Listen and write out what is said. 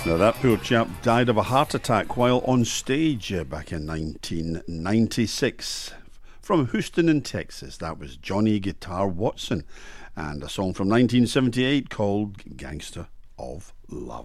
Now, that poor chap died of a heart attack while on stage back in 1996. From Houston in Texas, that was Johnny Guitar Watson, and a song from 1978 called Gangster of Love.